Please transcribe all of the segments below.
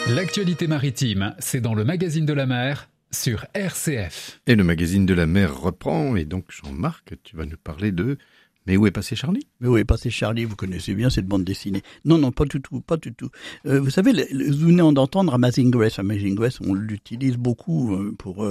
L'actualité maritime, c'est dans le magazine de la mer sur RCF. Et le magazine de la mer reprend, et donc Jean-Marc, tu vas nous parler de « Mais où est passé Charlie ?» Mais où est passé Charlie, vous connaissez bien cette bande dessinée. Non, pas du tout. Vous savez, vous venez d'entendre Amazing Grace. Amazing Grace, on l'utilise beaucoup pour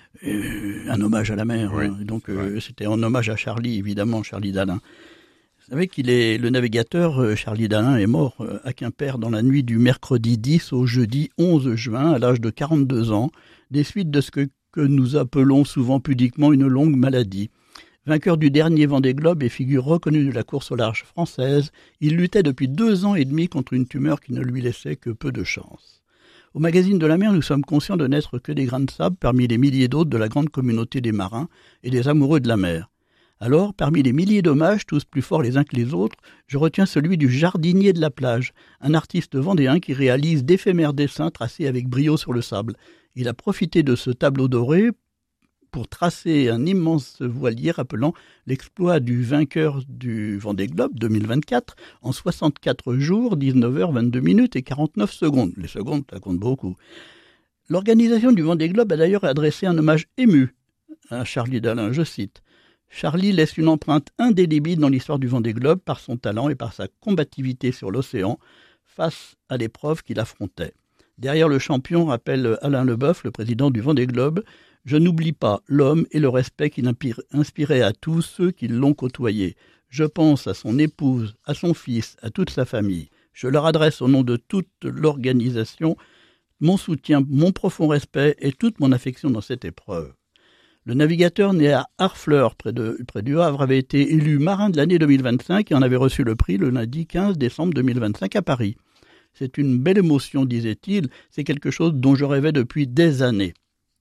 un hommage à la mer. Oui, hein. Donc c'était en hommage à Charlie, évidemment, Charlie Dalin. Vous savez qu'il est le navigateur Charlie Dalin est mort à Quimper dans la nuit du mercredi 10 au jeudi 11 juin à l'âge de 42 ans, des suites de ce que nous appelons souvent pudiquement une longue maladie. Vainqueur du dernier Vendée Globe et figure reconnue de la course au large française, il luttait depuis 2 ans et demi contre une tumeur qui ne lui laissait que peu de chance. Au magazine de la mer, nous sommes conscients de n'être que des grains de sable parmi les milliers d'autres de la grande communauté des marins et des amoureux de la mer. Alors, parmi les milliers d'hommages, tous plus forts les uns que les autres, je retiens celui du jardinier de la plage, un artiste vendéen qui réalise d'éphémères dessins tracés avec brio sur le sable. Il a profité de ce tableau doré pour tracer un immense voilier rappelant l'exploit du vainqueur du Vendée Globe 2024 en 64 jours, 19h22 minutes et 49 secondes. Les secondes, ça compte beaucoup. L'organisation du Vendée Globe a d'ailleurs adressé un hommage ému à Charlie Dalin, je cite. Charlie laisse une empreinte indélébile dans l'histoire du Vendée Globe par son talent et par sa combativité sur l'océan face à l'épreuve qu'il affrontait. Derrière le champion, rappelle Alain Leboeuf, le président du Vendée Globe, « Je n'oublie pas l'homme et le respect qu'il inspirait à tous ceux qui l'ont côtoyé. Je pense à son épouse, à son fils, à toute sa famille. Je leur adresse au nom de toute l'organisation mon soutien, mon profond respect et toute mon affection dans cette épreuve. » Le navigateur né à Harfleur, près du Havre, avait été élu marin de l'année 2025 et en avait reçu le prix le lundi 15 décembre 2025 à Paris. C'est une belle émotion, disait-il, c'est quelque chose dont je rêvais depuis des années.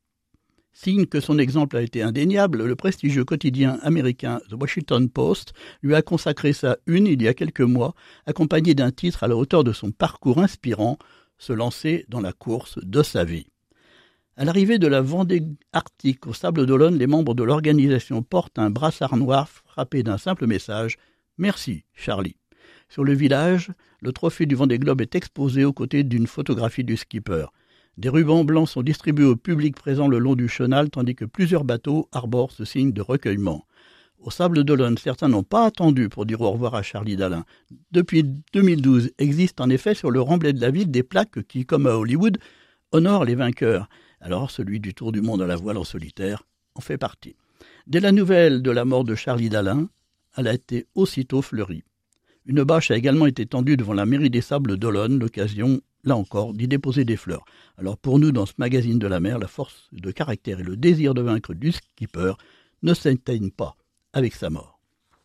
Signe que son exemple a été indéniable, le prestigieux quotidien américain The Washington Post lui a consacré sa une il y a quelques mois, accompagné d'un titre à la hauteur de son parcours inspirant, se lancer dans la course de sa vie. À l'arrivée de la Vendée Arctique au Sables d'Olonne, les membres de l'organisation portent un brassard noir frappé d'un simple message « Merci, Charlie ». Sur le village, le trophée du Vendée Globe est exposé aux côtés d'une photographie du skipper. Des rubans blancs sont distribués au public présent le long du chenal, tandis que plusieurs bateaux arborent ce signe de recueillement. Au Sables d'Olonne, certains n'ont pas attendu pour dire au revoir à Charlie Dalin. Depuis 2012, existent en effet sur le remblai de la ville des plaques qui, comme à Hollywood, honorent les vainqueurs. Alors, celui du Tour du monde à la voile en solitaire en fait partie. Dès la nouvelle de la mort de Charlie Dalin, elle a été aussitôt fleurie. Une bâche a également été tendue devant la mairie des Sables d'Olonne, l'occasion, là encore, d'y déposer des fleurs. Alors pour nous, dans ce magazine de la mer, la force de caractère et le désir de vaincre du skipper ne s'éteignent pas avec sa mort.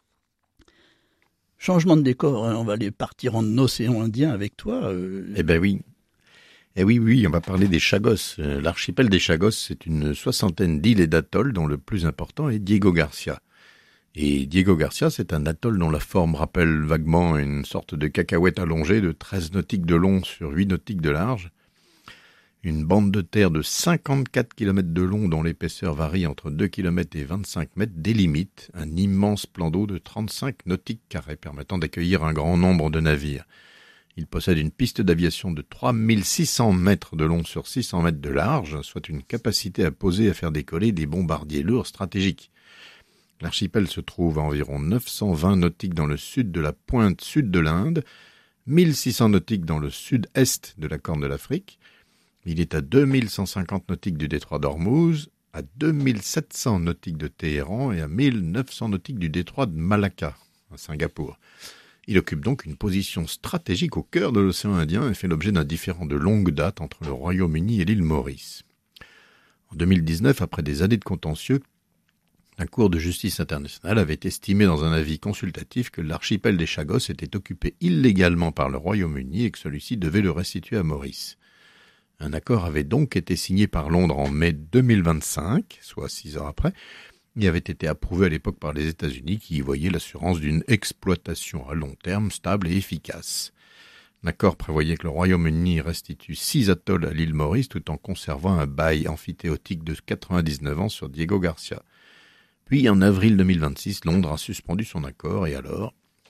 Changement de décor, hein, on va aller partir en océan Indien avec toi. Eh ben oui. Eh oui, on va parler des Chagos. L'archipel des Chagos, c'est une 60aine d'îles et d'atolls dont le plus important est Diego Garcia. Et Diego Garcia, c'est un atoll dont la forme rappelle vaguement une sorte de cacahuète allongée de 13 nautiques de long sur 8 nautiques de large. Une bande de terre de 54 km de long dont l'épaisseur varie entre 2 km et 25 mètres délimite un immense plan d'eau de 35 nautiques carrés permettant d'accueillir un grand nombre de navires. Il possède une piste d'aviation de 3600 mètres de long sur 600 mètres de large, soit une capacité à poser et à faire décoller des bombardiers lourds stratégiques. L'archipel se trouve à environ 920 nautiques dans le sud de la pointe sud de l'Inde, 1600 nautiques dans le sud-est de la Corne de l'Afrique. Il est à 2150 nautiques du détroit d'Ormuz, à 2700 nautiques de Téhéran et à 1900 nautiques du détroit de Malacca, à Singapour. Il occupe donc une position stratégique au cœur de l'océan Indien et fait l'objet d'un différend de longue date entre le Royaume-Uni et l'île Maurice. En 2019, après des années de contentieux, la Cour de justice internationale avait estimé dans un avis consultatif que l'archipel des Chagos était occupé illégalement par le Royaume-Uni et que celui-ci devait le restituer à Maurice. Un accord avait donc été signé par Londres en mai 2025, soit 6 ans après, et avait été approuvé à l'époque par les États-Unis qui y voyaient l'assurance d'une exploitation à long terme stable et efficace. L'accord prévoyait que le Royaume-Uni restitue 6 atolls à l'île Maurice tout en conservant un bail amphithéotique de 99 ans sur Diego Garcia. Puis en avril 2026, Londres a suspendu son accord et alors,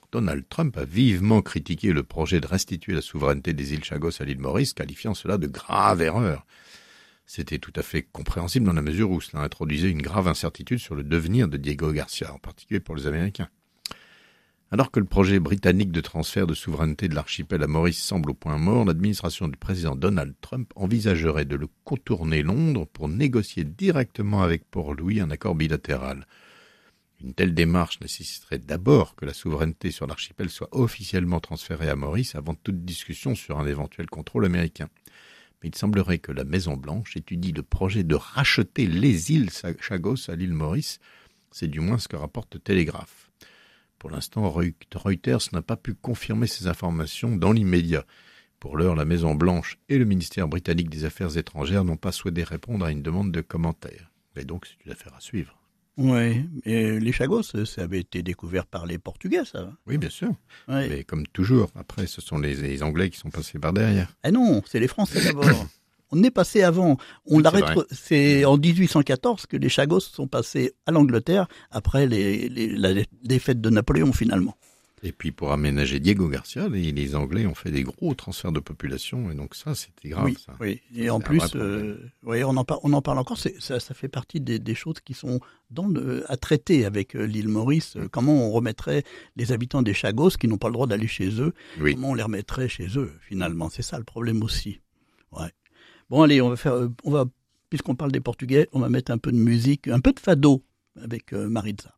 Donald Trump a vivement critiqué le projet de restituer la souveraineté des îles Chagos à l'île Maurice, qualifiant cela de grave erreur. C'était tout à fait compréhensible dans la mesure où cela introduisait une grave incertitude sur le devenir de Diego Garcia, en particulier pour les Américains. Alors que le projet britannique de transfert de souveraineté de l'archipel à Maurice semble au point mort, l'administration du président Donald Trump envisagerait de le contourner Londres pour négocier directement avec Port-Louis un accord bilatéral. Une telle démarche nécessiterait d'abord que la souveraineté sur l'archipel soit officiellement transférée à Maurice avant toute discussion sur un éventuel contrôle américain. Mais il semblerait que la Maison-Blanche étudie le projet de racheter les îles Chagos à l'île Maurice. C'est du moins ce que rapporte le Télégraphe. Pour l'instant, Reuters n'a pas pu confirmer ces informations dans l'immédiat. Pour l'heure, la Maison-Blanche et le ministère britannique des Affaires étrangères n'ont pas souhaité répondre à une demande de commentaires. Et donc, c'est une affaire à suivre. Oui, et les Chagos, ça avait été découvert par les Portugais, ça. Oui, bien sûr. Ouais. Mais comme toujours, après, ce sont les Anglais qui sont passés par derrière. Ah non, c'est les Français d'abord. On est passé avant. C'est en 1814 que les Chagos sont passés à l'Angleterre après la défaite de Napoléon finalement. Et puis pour aménager Diego Garcia, les Anglais ont fait des gros transferts de population et donc ça c'était grave. Oui, ça. oui. Et en plus, on en parle encore. Ça fait partie des choses qui sont à traiter avec l'île Maurice. Comment on remettrait les habitants des Chagos qui n'ont pas le droit d'aller chez eux. Oui. Comment on les remettrait chez eux finalement. C'est ça le problème aussi. Ouais. Bon, allez, puisqu'on parle des Portugais, on va mettre un peu de musique, un peu de fado avec Maritza.